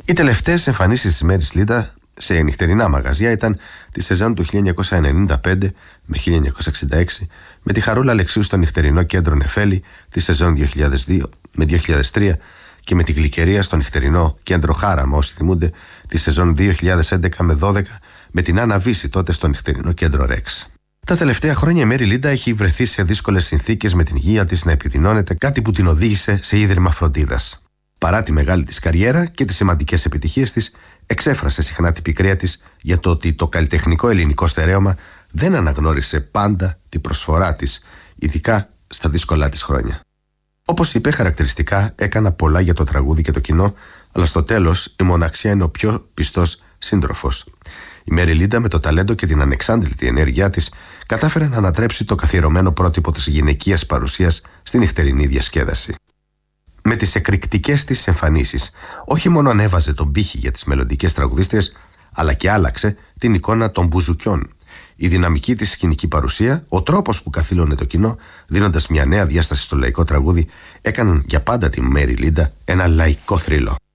Οι τελευταίες εμφανίσεις της Μέρης Λίντα σε νυχτερινά μαγαζιά ήταν τη σεζόν του 1995 με 1966, με τη Χαρούλα Αλεξίου στο νυχτερινό κέντρο Νεφέλη τη σεζόν 2002 με 2003 και με τη Γλυκερία στο νυχτερινό κέντρο Χάραμα, όσοι θυμούνται, τη σεζόν 2011 με 12, με την Άννα Βύση τότε στο νυχτερινό κέντρο Ρεξ. Τα τελευταία χρόνια η Μέρη Λίντα έχει βρεθεί σε δύσκολες συνθήκες, με την υγεία της να επιδεινώνεται, κάτι που την οδήγησε σε ίδρυμα φροντίδας. Παρά τη μεγάλη της καριέρα και τις σημαντικές επιτυχίες της, εξέφρασε συχνά την πικρία της για το ότι το καλλιτεχνικό ελληνικό στερέωμα δεν αναγνώρισε πάντα την προσφορά της, ειδικά στα δύσκολά της χρόνια. Όπως είπε χαρακτηριστικά, έκανα πολλά για το τραγούδι και το κοινό, αλλά στο τέλος η μοναξιά είναι ο πιο πιστός σύντροφος. Η Μέρη Λίντα, με το ταλέντο και την ανεξάντλητη ενέργειά της, κατάφερε να ανατρέψει το καθιερωμένο πρότυπο της γυναικείας παρουσίας στην νυχτερινή διασκέδαση. Με τις εκρηκτικές της εμφανίσεις, όχι μόνο ανέβαζε τον πύχη για τις μελλοντικές τραγουδίστριες, αλλά και άλλαξε την εικόνα των μπουζουκιών. Η δυναμική της σκηνική παρουσία, ο τρόπος που καθήλωνε το κοινό, δίνοντας μια νέα διάσταση στο λαϊκό τραγούδι, έκαναν για πάντα τη Μέρη Λίντα ένα λαϊκό θρύλο.